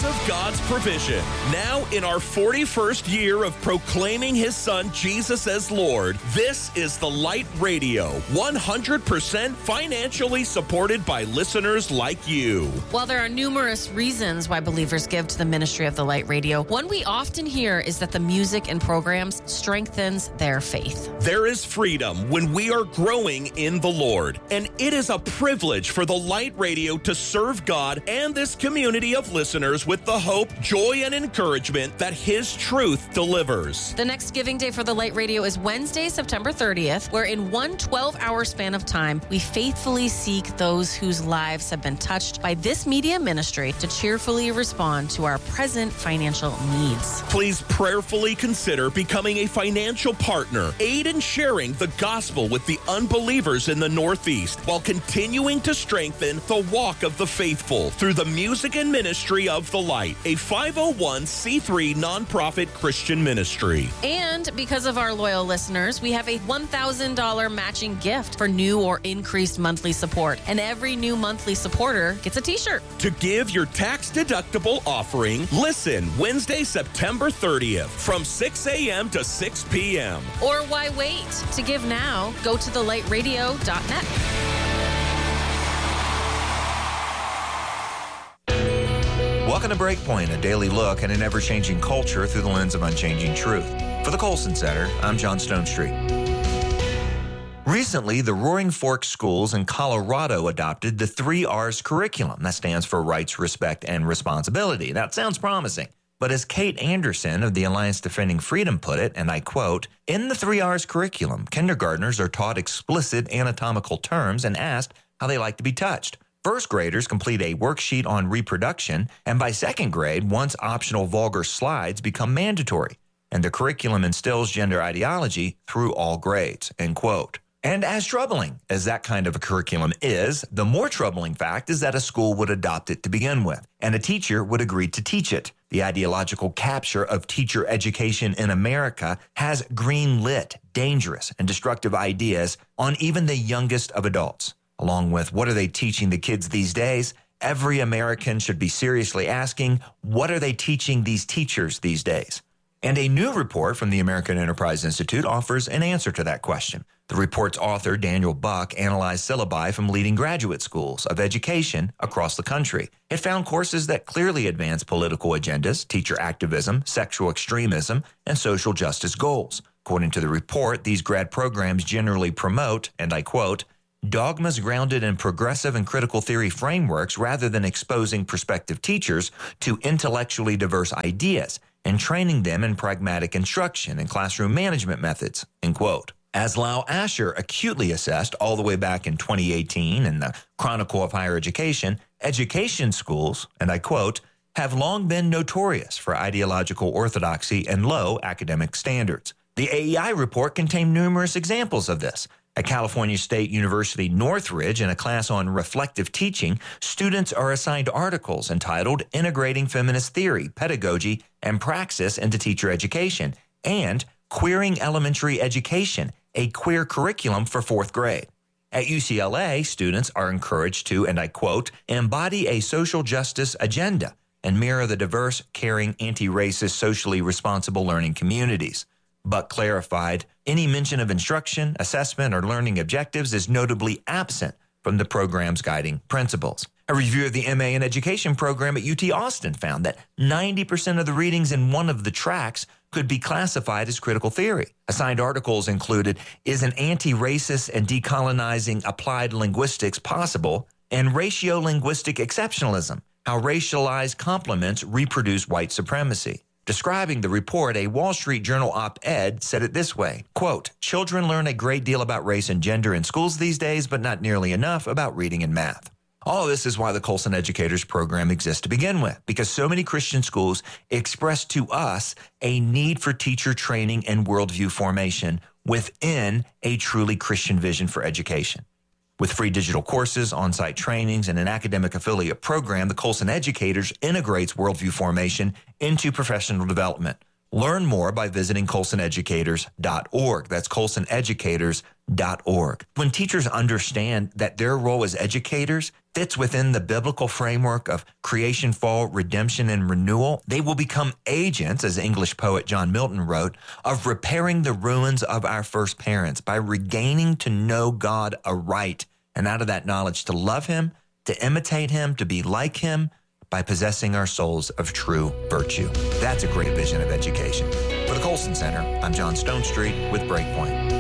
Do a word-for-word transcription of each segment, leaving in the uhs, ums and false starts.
because of God's provision. Now, in our forty-first year of proclaiming His Son, Jesus, as Lord, this is the Light Radio, one hundred percent financially supported by listeners like you. While there are numerous reasons why believers give to the ministry of the Light Radio, one we often hear is that the music and programs strengthens their faith. There is freedom when we are growing in the Lord, and it is a privilege for the Light Radio to serve God and this community of listeners with the hope, joy, and encouragement that His truth delivers. The next giving day for the Light Radio is Wednesday, September thirtieth, where in one twelve-hour span of time, we faithfully seek those whose lives have been touched by this media ministry to cheerfully respond to our present financial needs. Please prayerfully consider becoming a financial partner. Aid in sharing the gospel with the unbelievers in the Northeast while continuing to strengthen the walk of the faithful through the music and ministry of the Light, a five oh one c three nonprofit Christian ministry. And because of our loyal listeners, we have a one thousand dollars matching gift for new or increased monthly support. And every new monthly supporter gets a t-shirt. To give your tax-deductible offering, listen Wednesday, September thirtieth from six a.m. to six p.m. Or why wait? To give now, go to the light radio dot net. Welcome to Breakpoint, a daily look at an ever-changing culture through the lens of unchanging truth. For the Colson Center, I'm John Stonestreet. Recently, the Roaring Fork schools in Colorado adopted the three R's curriculum. That stands for rights, respect, and responsibility. That sounds promising. But as Kate Anderson of the Alliance Defending Freedom put it, and I quote, in the three R's curriculum, kindergartners are taught explicit anatomical terms and asked how they like to be touched. First graders complete a worksheet on reproduction, and by second grade, once optional vulgar slides become mandatory. And the curriculum instills gender ideology through all grades, end quote. And as troubling as that kind of a curriculum is, the more troubling fact is that a school would adopt it to begin with, and a teacher would agree to teach it. The ideological capture of teacher education in America has green-lit, dangerous, and destructive ideas on even the youngest of adults. Along with what are they teaching the kids these days, every American should be seriously asking, what are they teaching these teachers these days? And a new report from the American Enterprise Institute offers an answer to that question. The report's author, Daniel Buck, analyzed syllabi from leading graduate schools of education across the country. It found courses that clearly advance political agendas, teacher activism, sexual extremism, and social justice goals. According to the report, these grad programs generally promote, and I quote, dogmas grounded in progressive and critical theory frameworks rather than exposing prospective teachers to intellectually diverse ideas and training them in pragmatic instruction and classroom management methods, end quote. As Lau Asher acutely assessed all the way back in twenty eighteen in the Chronicle of Higher Education, education schools, and I quote, have long been notorious for ideological orthodoxy and low academic standards. The A E I report contained numerous examples of this. At California State University Northridge, in a class on reflective teaching, students are assigned articles entitled Integrating Feminist Theory, Pedagogy, and Praxis into Teacher Education, and Queering Elementary Education, a queer curriculum for fourth grade. At U C L A, students are encouraged to, and I quote, embody a social justice agenda and mirror the diverse, caring, anti-racist, socially responsible learning communities. Buck clarified, any mention of instruction, assessment, or learning objectives is notably absent from the program's guiding principles. A review of the M A in Education program at U T Austin found that ninety percent of the readings in one of the tracks could be classified as critical theory. Assigned articles included, Is an Anti-Racist and Decolonizing Applied Linguistics Possible? And Ratio-Linguistic Exceptionalism, How Racialized Complements Reproduce White Supremacy. Describing the report, a Wall Street Journal op-ed said it this way, quote, children learn a great deal about race and gender in schools these days, but not nearly enough about reading and math. All this is why the Colson Educators program exists to begin with, because so many Christian schools express to us a need for teacher training and worldview formation within a truly Christian vision for education. With free digital courses, on-site trainings, and an academic affiliate program, the Colson Educators integrates worldview formation into professional development. Learn more by visiting colson educators dot org. That's colson educators dot org. When teachers understand that their role as educators fits within the biblical framework of creation, fall, redemption, and renewal, they will become agents, as English poet John Milton wrote, of repairing the ruins of our first parents by regaining to know God aright, and out of that knowledge to love him, to imitate him, to be like him, by possessing our souls of true virtue. That's a great vision of education. For the Colson Center, I'm John Stonestreet with Breakpoint.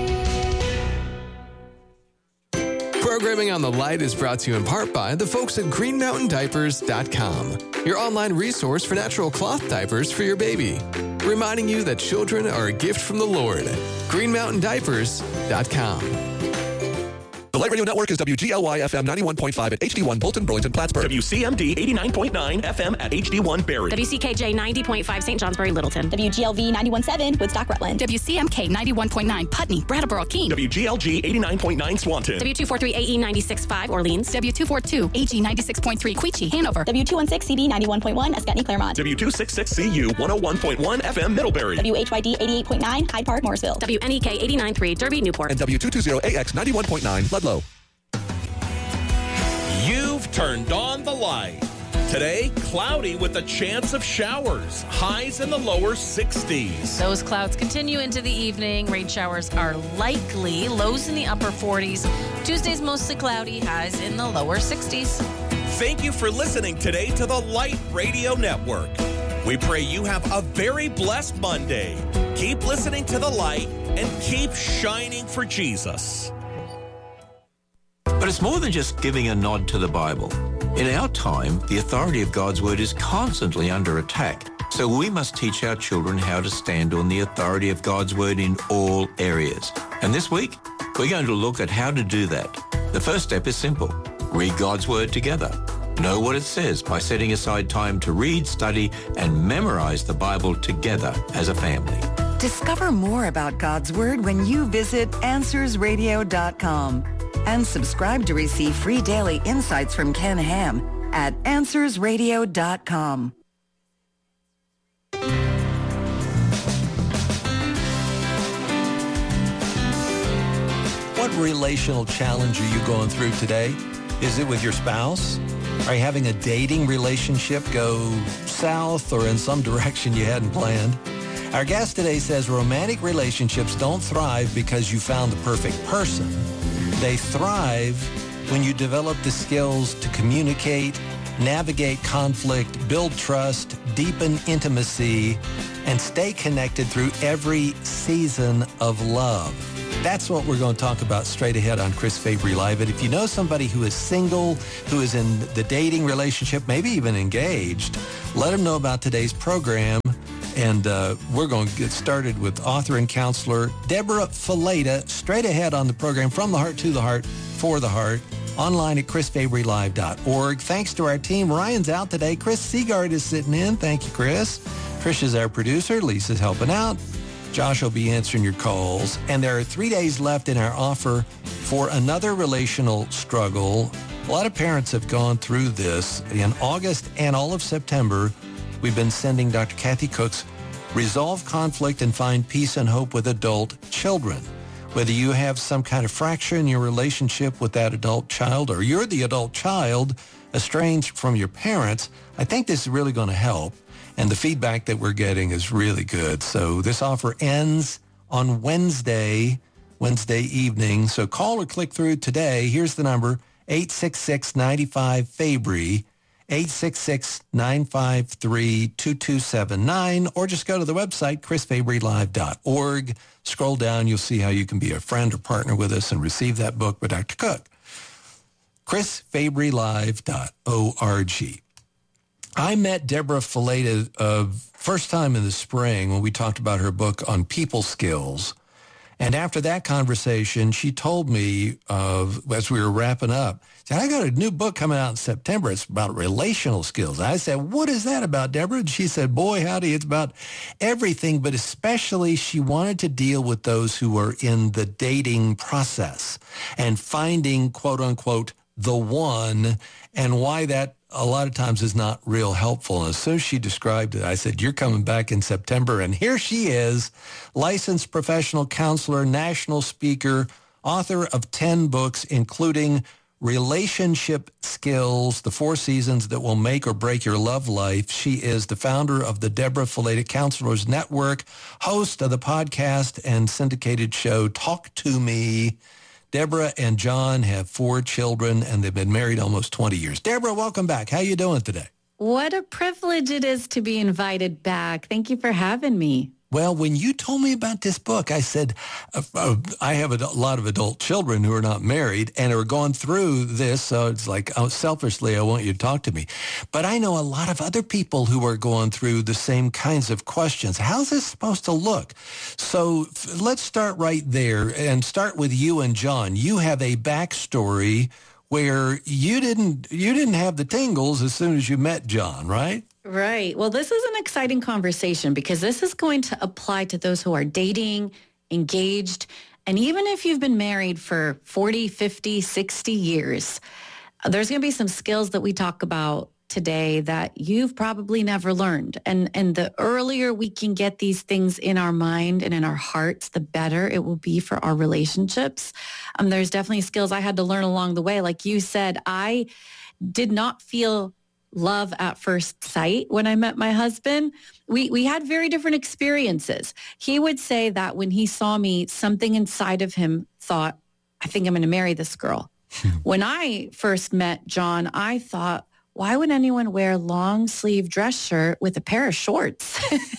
Programming on the Light is brought to you in part by the folks at green mountain diapers dot com, your online resource for natural cloth diapers for your baby. Reminding you that children are a gift from the Lord. green mountain diapers dot com. The Light Radio Network is W G L Y F M ninety-one point five at H D one Bolton, Burlington, Plattsburgh. W C M D eighty-nine point nine F M at H D one Barrie. W C K J ninety point five Saint Johnsbury, Littleton. W G L V ninety-one point seven Woodstock, Rutland. W C M K ninety-one point nine Putney, Brattleboro, Keene. W G L G eighty-nine point nine Swanton. W two forty-three A E ninety-six point five Orleans. W two forty-two A G ninety-six point three Queechee, Hanover. W two sixteen C B ninety-one point one Escutney, Claremont. W two sixty-six C U one oh one point one F M Middlebury. W H Y D eighty-eight point nine Hyde Park, Morrisville. W N E K eighty-nine point three Derby, Newport. And W two twenty A X ninety-one point nine Ludlow. You've turned on the light. Today, cloudy with a chance of showers. Highs in the lower sixties. Those clouds continue into the evening. Rain showers are likely. Lows in the upper forties. Tuesday's mostly cloudy. Highs in the lower sixties. Thank you for listening today to the Light Radio Network. We pray you have a very blessed Monday. Keep listening to the light and keep shining for Jesus. But it's more than just giving a nod to the Bible. In our time, the authority of God's Word is constantly under attack. So we must teach our children how to stand on the authority of God's Word in all areas. And this week, we're going to look at how to do that. The first step is simple. Read God's Word together. Know what it says by setting aside time to read, study, and memorize the Bible together as a family. Discover more about God's Word when you visit answers radio dot com. And subscribe to receive free daily insights from Ken Ham at answers radio dot com. What relational challenge are you going through today? Is it with your spouse? Are you having a dating relationship go south or in some direction you hadn't planned? Our guest today says romantic relationships don't thrive because you found the perfect person. They thrive when you develop the skills to communicate, navigate conflict, build trust, deepen intimacy, and stay connected through every season of love. That's what we're going to talk about straight ahead on Chris Fabry Live. And if you know somebody who is single, who is in the dating relationship, maybe even engaged, let them know about today's program. And uh, we're going to get started with author and counselor Deborah Fileta straight ahead on the program, From the Heart to the Heart, for the Heart, online at chris fabry live dot org. Thanks to our team. Ryan's out today. Chris Seagard is sitting in. Thank you, Chris. Trish is our producer. Lisa's helping out. Josh will be answering your calls. And there are three days left in our offer for another relational struggle. A lot of parents have gone through this. In August and all of September, we've been sending Doctor Kathy Cook's Resolve Conflict and Find Peace and Hope with Adult Children. Whether you have some kind of fracture in your relationship with that adult child or you're the adult child estranged from your parents, I think this is really going to help. And the feedback that we're getting is really good. So this offer ends on Wednesday, Wednesday evening. So call or click through today. Here's the number, eight six six, nine five, Fabry. eight six six, nine five three, two two seven nine, or just go to the website, chris fabry live dot org. Scroll down, you'll see how you can be a friend or partner with us and receive that book with Doctor Cook. chris fabry live dot org. I met Deborah Fileta uh, first time in the spring when we talked about her book on people skills. And after that conversation, she told me, uh, as we were wrapping up, said, I got a new book coming out in September. It's about relational skills. I said, what is that about, Deborah? And she said, boy, howdy, it's about everything, but especially she wanted to deal with those who are in the dating process and finding, quote unquote, the one, and why that a lot of times is not real helpful. And as soon as she described it, I said, you're coming back in September. And here she is, licensed professional counselor, national speaker, author of ten books, including Relationship Skills, the four seasons that will make or break your love life. She is the founder of the Deborah Fileta Counselors Network, host of the podcast and syndicated show Talk to Me. Deborah and John have four children, and they've been married almost twenty years. Deborah, welcome back. How are you doing today? What a privilege it is to be invited back. Thank you for having me. Well, when you told me about this book, I said, uh, uh, I have a lot of adult children who are not married and are going through this. So it's like, oh, selfishly, I want you to talk to me. But I know a lot of other people who are going through the same kinds of questions. How's this supposed to look? So f- let's start right there and start with you and John. You have a backstory where you didn't you didn't have the tingles as soon as you met John, right? Right. Well, this is an exciting conversation because this is going to apply to those who are dating, engaged, and even if you've been married for forty, fifty, sixty years, there's going to be some skills that we talk about today that you've probably never learned. And and the earlier we can get these things in our mind and in our hearts, the better it will be for our relationships. Um, there's definitely skills I had to learn along the way. Like you said, I did not feel love at first sight when I met my husband. We we had very different experiences. He would say that when he saw me, something inside of him thought, I think I'm going to marry this girl. When I first met John, I thought, why would anyone wear a long sleeve dress shirt with a pair of shorts?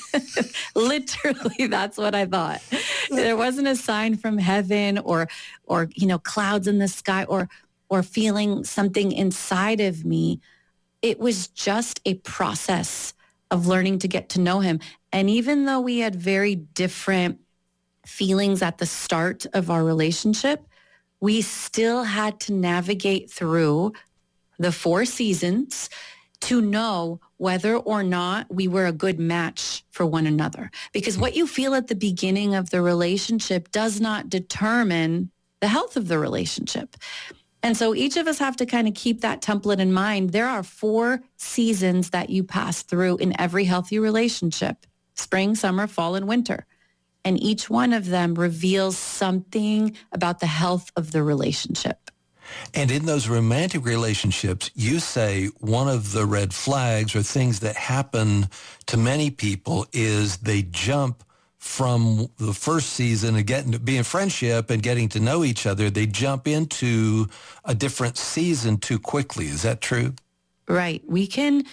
Literally, that's what I thought. There wasn't a sign from heaven or, or, you know, clouds in the sky or, or feeling something inside of me. It was just a process of learning to get to know him. And even though we had very different feelings at the start of our relationship, we still had to navigate through the four seasons to know whether or not we were a good match for one another. Because what you feel at the beginning of the relationship does not determine the health of the relationship. And so each of us have to kind of keep that template in mind. There are four seasons that you pass through in every healthy relationship: spring, summer, fall, and winter. And each one of them reveals something about the health of the relationship. And in those romantic relationships, you say one of the red flags or things that happen to many people is they jump from the first season and getting to be in friendship and getting to know each other. They jump into a different season too quickly. Is that true? Right. We can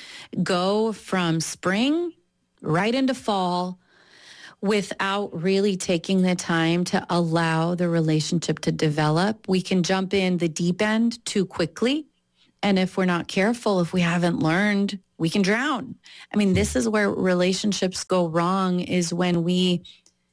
go from spring right into fall without really taking the time to allow the relationship to develop. We can jump in the deep end too quickly. And if we're not careful, if we haven't learned, we can drown. I mean, this is where relationships go wrong, is when we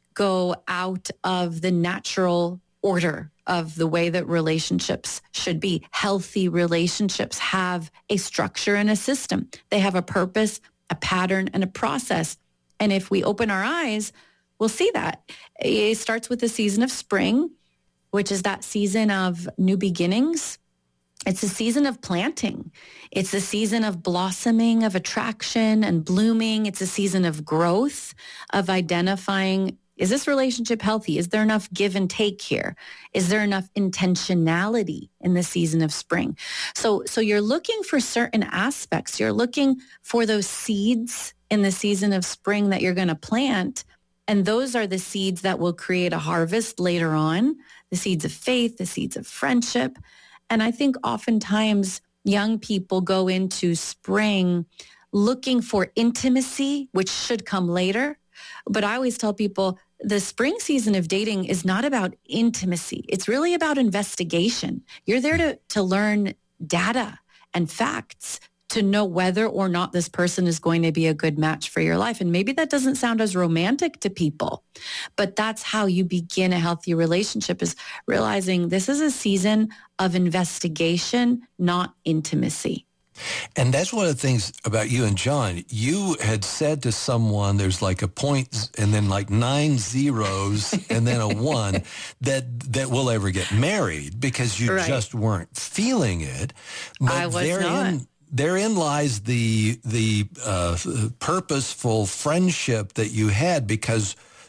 go out of the natural order of the way that relationships should be. Healthy relationships have a structure and a system. They have a purpose, a pattern, and a process. And if we open our eyes, we'll see that. It starts with the season of spring, which is that season of new beginnings. It's a season of planting. It's a season of blossoming, of attraction and blooming. It's a season of growth, of identifying, is this relationship healthy? Is there enough give and take here? Is there enough intentionality in the season of spring? So, so you're looking for certain aspects. You're looking for those seeds in the season of spring that you're going to plant. And those are the seeds that will create a harvest later on, the seeds of faith, the seeds of friendship. And I think oftentimes young people go into spring looking for intimacy, which should come later. But I always tell people the spring season of dating is not about intimacy. It's really about investigation. You're there to, to learn data and facts to know whether or not this person is going to be a good match for your life. And maybe that doesn't sound as romantic to people, but that's how you begin a healthy relationship, is realizing this is a season of investigation, not intimacy. And that's one of the things about you and John. You had said to someone, there's like a point and then like nine zeros and then a one that that will ever get married, because you right. just weren't feeling it. But I was therein, not. Therein lies the the uh, purposeful friendship that you had, because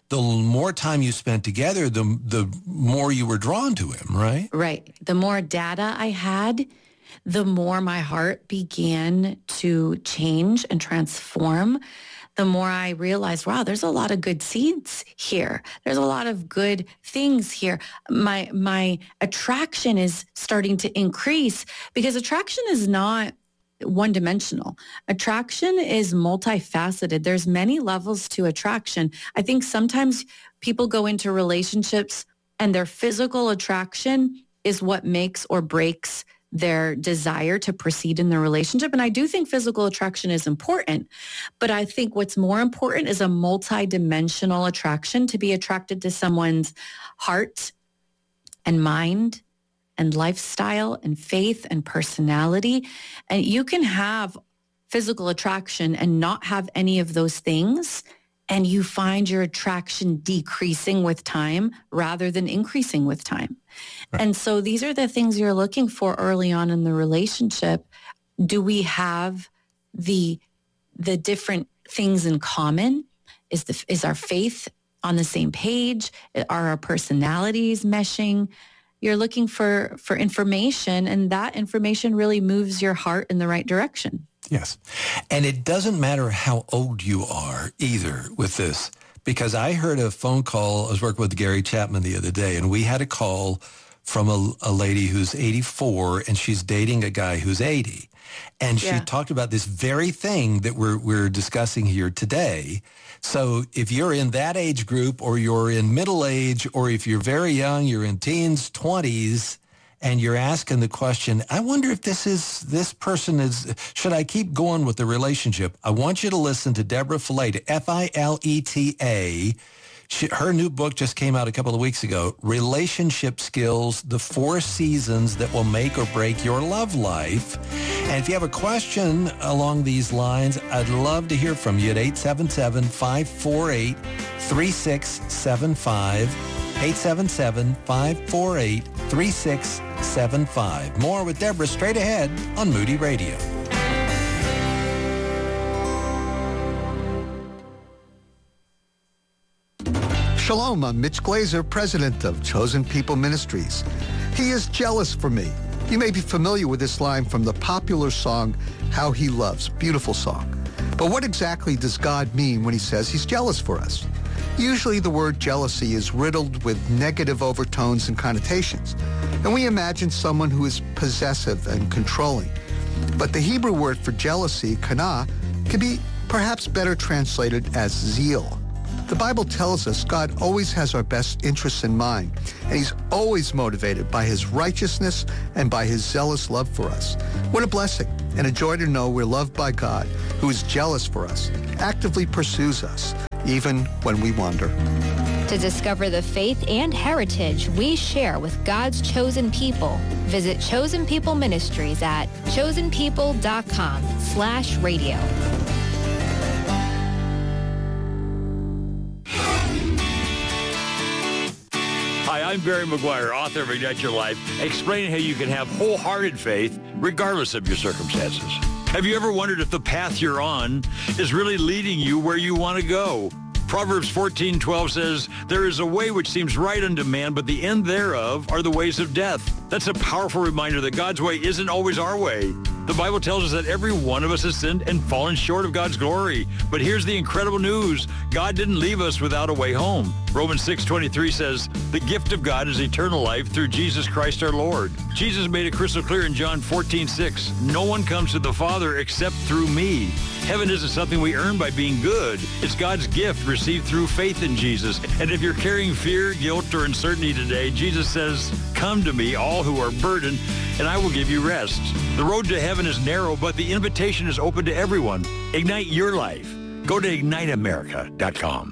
the more time you spent together, the the more you were drawn to him, right? Right. The more data I had, the more my heart began to change and transform. The more I realized, wow, there's a lot of good seeds here. There's a lot of good things here. My my attraction is starting to increase because attraction is not one-dimensional. Attraction is multifaceted. There's many levels to attraction. I think sometimes people go into relationships and their physical attraction is what makes or breaks their desire to proceed in the relationship. And I do think physical attraction is important, but I think what's more important is a multi-dimensional attraction, to be attracted to someone's heart and mind and lifestyle and faith and personality. And you can have physical attraction and not have any of those things, and you find your attraction decreasing with time rather than increasing with time. Right. And so these are the things you're looking for early on in the relationship. Do we have the the different things in common? Is the is our faith on the same page? Are our personalities meshing? You're looking for, for information, and that information really moves your heart in the right direction. Yes. And it doesn't matter how old you are either with this, because I heard a phone call. I was working with Gary Chapman the other day, and we had a call from a, a lady who's eighty-four, and she's dating a guy who's eighty. And she yeah. talked about this very thing that we're we're discussing here today. So if you're in that age group, or you're in middle age, or if you're very young, you're in teens, twenties, and you're asking the question, I wonder if this is, this person is, should I keep going with the relationship? I want you to listen to Deborah Fileta, F I L E T A. She, her new book just came out a couple of weeks ago, Relationship Skills, the Four Seasons That Will Make or Break Your Love Life. And if you have a question along these lines, I'd love to hear from you at eight seven seven, five four eight, three six seven five, eight seven seven, five four eight, three six seven five. More with Deborah straight ahead on Moody Radio. Shalom, I'm Mitch Glazer, president of Chosen People Ministries. He is jealous for me. You may be familiar with this line from the popular song, How He Loves. Beautiful song. But what exactly does God mean when he says he's jealous for us? Usually the word jealousy is riddled with negative overtones and connotations, and we imagine someone who is possessive and controlling. But the Hebrew word for jealousy, kana, can be perhaps better translated as zeal. The Bible tells us God always has our best interests in mind, and he's always motivated by his righteousness and by his zealous love for us. What a blessing and a joy to know we're loved by God, who is jealous for us, actively pursues us, even when we wander. To discover the faith and heritage we share with God's chosen people, visit Chosen People Ministries at chosenpeople.com slash radio. Hi, I'm Barry McGuire, author of Ignite Your Life, explaining how you can have wholehearted faith regardless of your circumstances. Have you ever wondered if the path you're on is really leading you where you want to go? Proverbs fourteen twelve says, there is a way which seems right unto man, but the end thereof are the ways of death. That's a powerful reminder that God's way isn't always our way. The Bible tells us that every one of us has sinned and fallen short of God's glory. But here's the incredible news. God didn't leave us without a way home. Romans six twenty-three says, the gift of God is eternal life through Jesus Christ our Lord. Jesus made it crystal clear in John fourteen six, no one comes to the Father except through me. Heaven isn't something we earn by being good. It's God's gift received through faith in Jesus. And if you're carrying fear, guilt, or uncertainty today, Jesus says, come to me, all who are burdened, and I will give you rest. The road to heaven is narrow, but the invitation is open to everyone. Ignite your life. Go to ignite america dot com.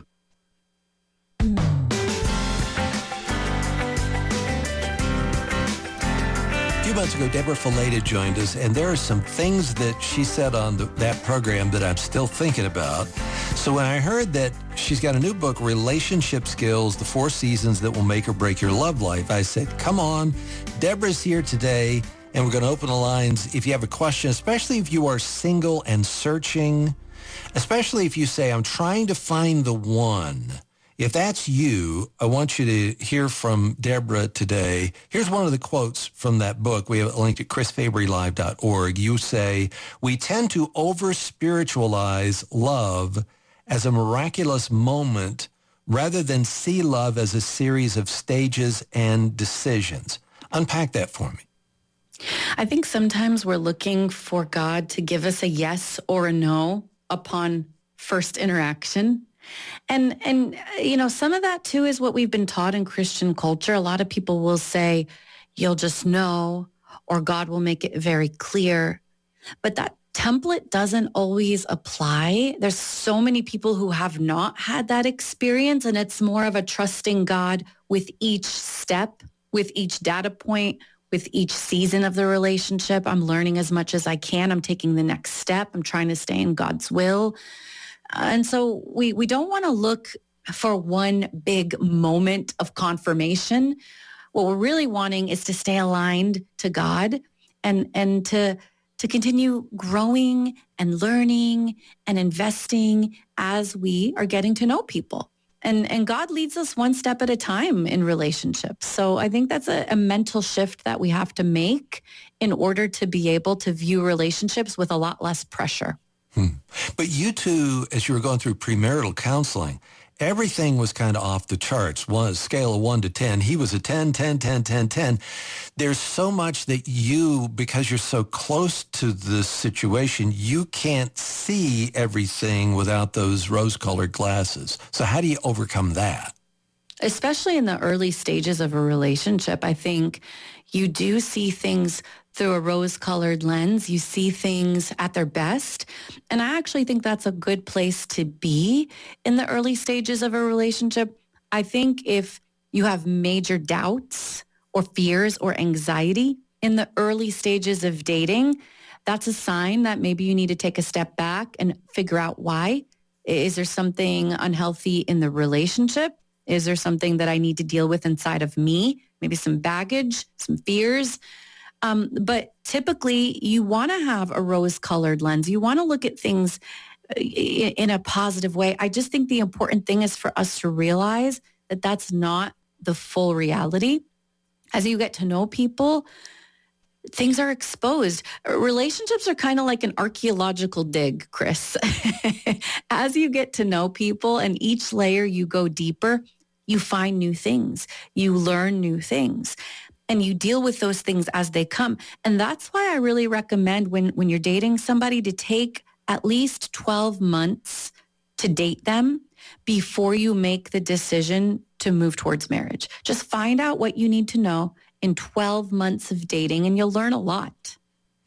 A few months ago, Deborah Fileta joined us, and there are some things that she said on the, that program that I'm still thinking about. So when I heard that she's got a new book, Relationship Skills, the Four Seasons That Will Make or Break Your Love Life, I said, come on, Deborah's here today, and we're going to open the lines. If you have a question, especially if you are single and searching, especially if you say, I'm trying to find the one, If that's you, I want you to hear from Deborah today. Here's one of the quotes from that book. We have it linked at chris fabry live dot org. You say, "We tend to over-spiritualize love as a miraculous moment rather than see love as a series of stages and decisions." Unpack that for me. I think sometimes we're looking for God to give us a yes or a no upon first interaction. And, and you know, some of that, too, is what we've been taught in Christian culture. A lot of people will say, you'll just know, or God will make it very clear. But that template doesn't always apply. There's so many people who have not had that experience, and it's more of a trusting God with each step, with each data point, with each season of the relationship. I'm learning as much as I can. I'm taking the next step. I'm trying to stay in God's will. Uh, and so we, we don't want to look for one big moment of confirmation. What we're really wanting is to stay aligned to God and, and to, to continue growing and learning and investing as we are getting to know people. And, and God leads us one step at a time in relationships. So I think that's a, a mental shift that we have to make in order to be able to view relationships with a lot less pressure. Hmm. But you two, as you were going through premarital counseling, everything was kind of off the charts. One scale of one to ten. He was a ten, ten, ten, ten, ten. There's so much that you, because you're so close to the situation, you can't see everything without those rose-colored glasses. So how do you overcome that? Especially in the early stages of a relationship, I think you do see things through a rose-colored lens. You see things at their best. And I actually think that's a good place to be in the early stages of a relationship. I think if you have major doubts or fears or anxiety in the early stages of dating, that's a sign that maybe you need to take a step back and figure out why. Is there something unhealthy in the relationship? Is there something that I need to deal with inside of me? Maybe some baggage, some fears. Um, but typically, you want to have a rose-colored lens. You want to look at things in, in a positive way. I just think the important thing is for us to realize that that's not the full reality. As you get to know people, things are exposed. Relationships are kind of like an archaeological dig, Chris. As you get to know people and each layer you go deeper, you find new things. You learn new things. And you deal with those things as they come. And that's why I really recommend when, when you're dating somebody to take at least twelve months to date them before you make the decision to move towards marriage. Just find out what you need to know in twelve months of dating, and you'll learn a lot.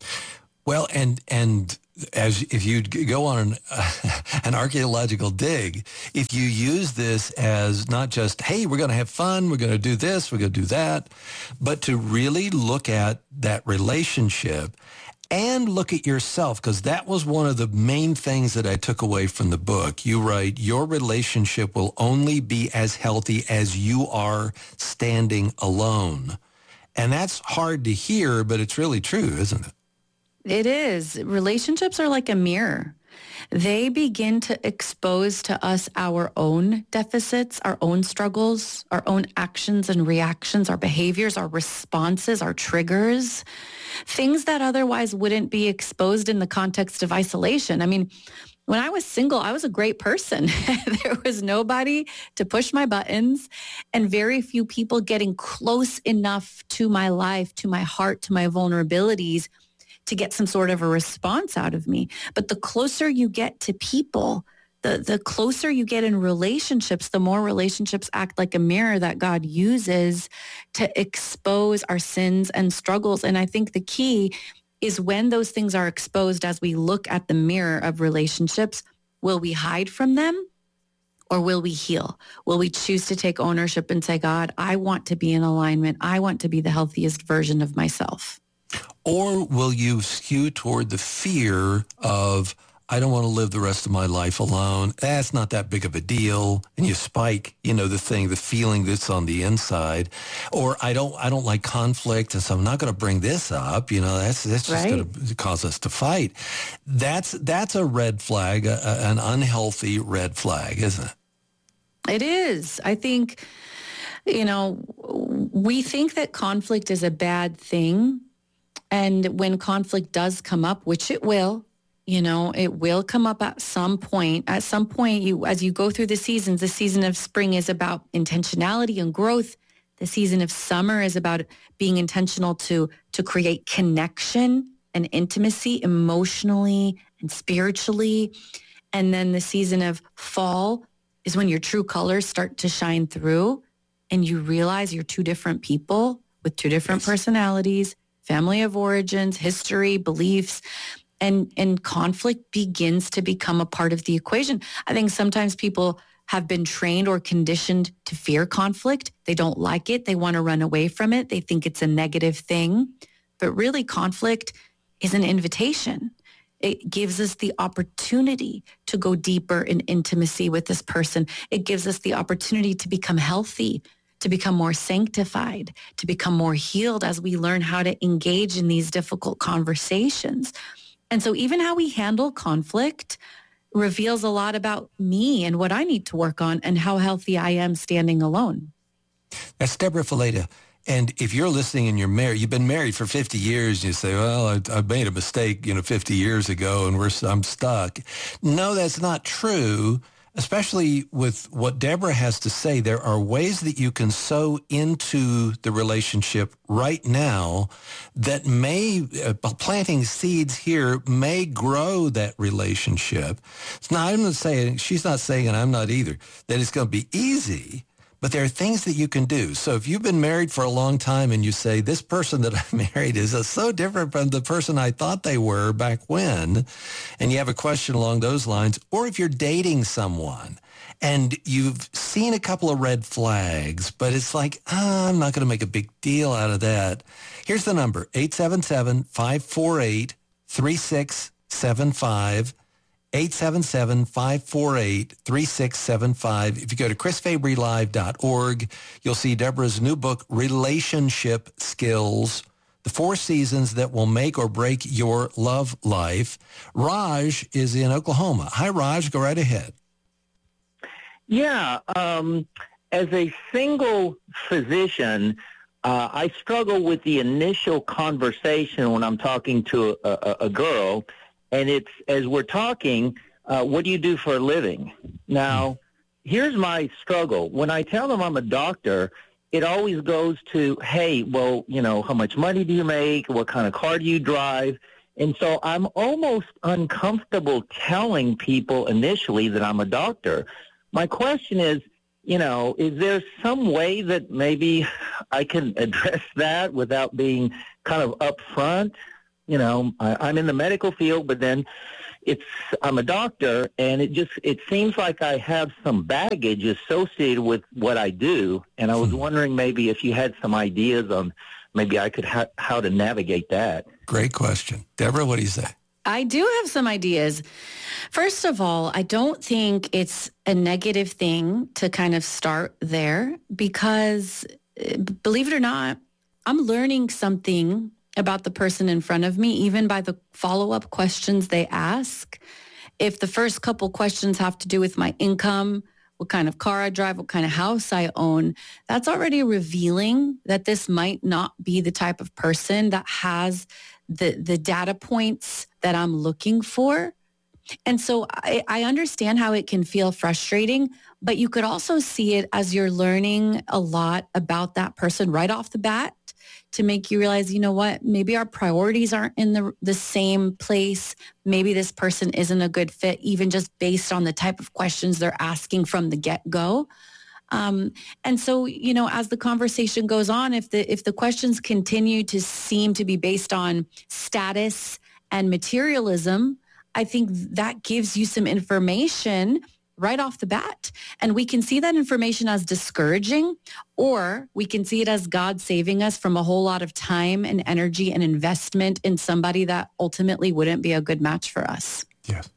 Well, and and as if you go on an, uh, an archaeological dig, if you use this as not just, hey, we're going to have fun, we're going to do this, we're going to do that, but to really look at that relationship and look at yourself, because that was one of the main things that I took away from the book. You write, your relationship will only be as healthy as you are standing alone. And that's hard to hear, but it's really true, isn't it? It is. Relationships are like a mirror. They begin to expose to us our own deficits, our own struggles, our own actions and reactions, our behaviors, our responses, our triggers, things that otherwise wouldn't be exposed in the context of isolation. I mean, when I was single, I was a great person. There was nobody to push my buttons and very few people getting close enough to my life, to my heart, to my vulnerabilities to get some sort of a response out of me. But the closer you get to people, the, the closer you get in relationships, the more relationships act like a mirror that God uses to expose our sins and struggles. And I think the key is when those things are exposed as we look at the mirror of relationships, will we hide from them or will we heal? Will we choose to take ownership and say, God, I want to be in alignment. I want to be the healthiest version of myself. Or will you skew toward the fear of, I don't want to live the rest of my life alone. That's not that big of a deal. And you spike, you know, the thing, the feeling that's on the inside. Or I don't I don't like conflict, and so I'm not going to bring this up. You know, that's, that's just right. going to cause us to fight. That's, that's a red flag, a, an unhealthy red flag, isn't it? It is. I think, you know, we think that conflict is a bad thing. And when conflict does come up, which it will, you know, it will come up at some point. At some point, you, as you go through the seasons, the season of spring is about intentionality and growth. The season of summer is about being intentional to, to create connection and intimacy emotionally and spiritually. And then the season of fall is when your true colors start to shine through and you realize you're two different people with two different yes. personalities, family of origins, history, beliefs, and, and conflict begins to become a part of the equation. I think sometimes people have been trained or conditioned to fear conflict. They don't like it. They want to run away from it. They think it's a negative thing. But really, conflict is an invitation. It gives us the opportunity to go deeper in intimacy with this person. It gives us the opportunity to become healthy, to become more sanctified, to become more healed as we learn how to engage in these difficult conversations. And so even how we handle conflict reveals a lot about me and what I need to work on and how healthy I am standing alone. That's Deborah Fileta. And if you're listening and you're married, you've been married for fifty years, and you say, well, I, I made a mistake, you know, fifty years ago and we're, I'm stuck. No, that's not true. Especially with what Deborah has to say, there are ways that you can sow into the relationship right now that may, uh, planting seeds here may grow that relationship. Now, I'm not saying, she's not saying, and I'm not either, that it's going to be easy. But there are things that you can do. So if you've been married for a long time and you say, this person that I married is so different from the person I thought they were back when, and you have a question along those lines, or if you're dating someone and you've seen a couple of red flags, but it's like, oh, I'm not going to make a big deal out of that. Here's the number, eight seven seven, five four eight, three six seven five. eight seven seven, five four eight, three six seven five. If you go to chris fabry live dot org, you'll see Deborah's new book, Relationship Skills, The Four Seasons That Will Make or Break Your Love Life. Raj is in Oklahoma. Hi, Raj. Go right ahead. Yeah. Um, as a single physician, uh, I struggle with the initial conversation when I'm talking to a, a, a girl. And it's, as we're talking, uh, what do you do for a living? Now, here's my struggle. When I tell them I'm a doctor, it always goes to, hey, well, you know, how much money do you make? What kind of car do you drive? And so I'm almost uncomfortable telling people initially that I'm a doctor. My question is, you know, is there some way that maybe I can address that without being kind of upfront? You know, I, I'm in the medical field, but then it's I'm a doctor, and it just it seems like I have some baggage associated with what I do, and I was wondering maybe if you had some ideas on maybe I could ha- how to navigate that. Great question. Deborah, what do you say? I do have some ideas. First of all, I don't think it's a negative thing to kind of start there because, believe it or not, I'm learning something about the person in front of me, even by the follow-up questions they ask. If the first couple questions have to do with my income, what kind of car I drive, what kind of house I own, that's already revealing that this might not be the type of person that has the, the data points that I'm looking for. And so I, I understand how it can feel frustrating, but you could also see it as you're learning a lot about that person right off the bat, to make you realize, you know what, maybe our priorities aren't in the the same place. Maybe this person isn't a good fit, even just based on the type of questions they're asking from the get-go. Um, and so, you know, as the conversation goes on, if the if the questions continue to seem to be based on status and materialism, I think that gives you some information right off the bat. And we can see that information as discouraging, or we can see it as God saving us from a whole lot of time and energy and investment in somebody that ultimately wouldn't be a good match for us. Yes.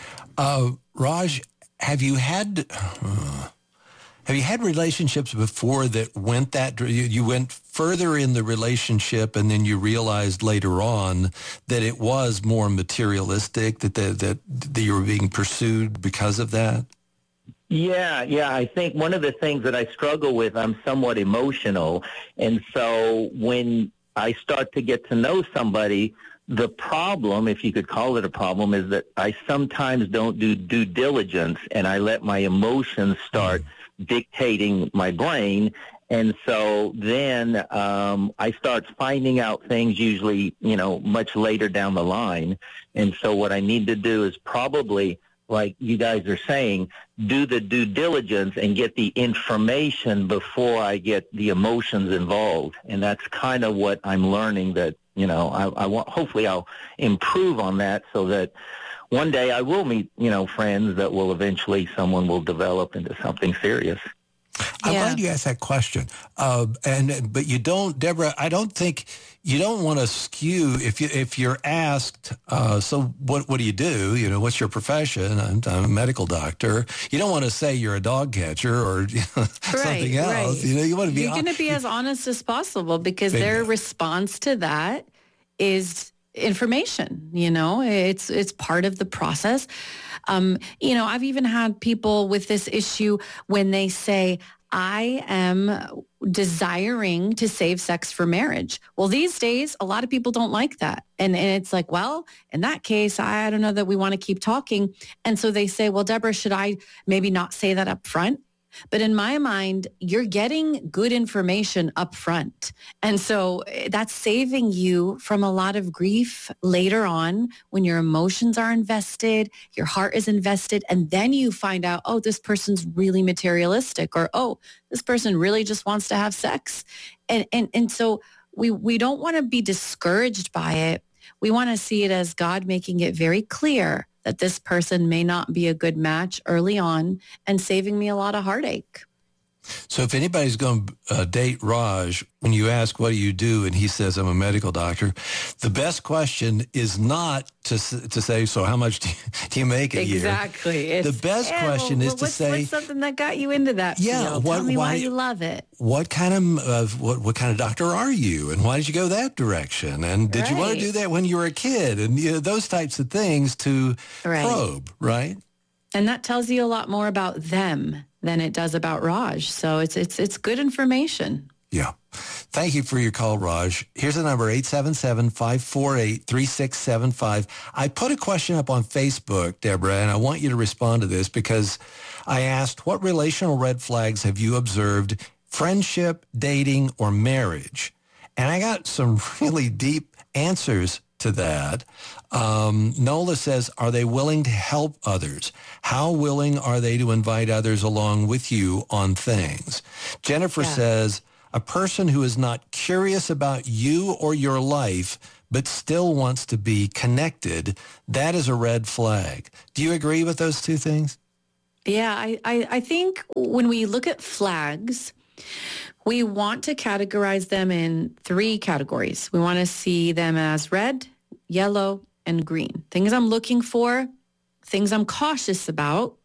Uh, Raj, have you had... Uh, Have you had relationships before that went that, you, you went further in the relationship and then you realized later on that it was more materialistic, that, the, that, that you were being pursued because of that? Yeah, yeah. I think one of the things that I struggle with, I'm somewhat emotional. And so when I start to get to know somebody, the problem, if you could call it a problem, is that I sometimes don't do due diligence and I let my emotions start mm. dictating my brain. And so then um, I start finding out things usually, you know, much later down the line. And so what I need to do is probably, like you guys are saying, do the due diligence and get the information before I get the emotions involved. And that's kind of what I'm learning, that, you know, I, I want, hopefully I'll improve on that so that one day I will meet, you know, friends that will eventually, someone will develop into something serious. I'm yeah. glad you asked that question. Uh, and but you don't, Deborah. I don't think you don't want to skew if you if you're asked. Uh, so what what do you do? You know, what's your profession? I'm, I'm a medical doctor. You don't want to say you're a dog catcher or you know, right, something else. Right. You know, you want to be. You're going to be as honest as possible because Big their man. response to that is information. You know, it's it's part of the process. Um, you know, I've even had people with this issue when they say, I am desiring to save sex for marriage. Well, these days, a lot of people don't like that. And, and it's like, well, in that case, I don't know that we want to keep talking. And so they say, well, Deborah, should I maybe not say that up front? But in my mind, you're getting good information up front. And so that's saving you from a lot of grief later on when your emotions are invested, your heart is invested, and then you find out, oh, this person's really materialistic, or, oh, this person really just wants to have sex. And and and so we, we don't want to be discouraged by it. We want to see it as God making it very clear that this person may not be a good match early on and saving me a lot of heartache. So if anybody's going to uh, date Raj, when you ask, what do you do? And he says, I'm a medical doctor. The best question is not to to say, so how much do you, do you make a exactly. year? Exactly. It's, the best yeah, question well, is to what's, say. What's something that got you into that yeah, field? What, Tell me why, why you love it. What kind of uh, what what kind of doctor are you? And why did you go that direction? And did right. you want to do that when you were a kid? And you know, those types of things to right. probe, right? And that tells you a lot more about them than it does about Raj. So it's it's it's good information. Yeah. Thank you for your call, Raj. Here's the number, eight seven seven, five four eight, three six seven five. I put a question up on Facebook, Deborah, and I want you to respond to this because I asked, what relational red flags have you observed, friendship, dating, or marriage? And I got some really deep answers to that. Um, Nola says, are they willing to help others? How willing are they to invite others along with you on things? Jennifer yeah. says, a person who is not curious about you or your life, but still wants to be connected, that is a red flag. Do you agree with those two things? Yeah, I, I, I think when we look at flags, we want to categorize them in three categories. We want to see them as red, yellow, and green. Things I'm looking for, things I'm cautious about,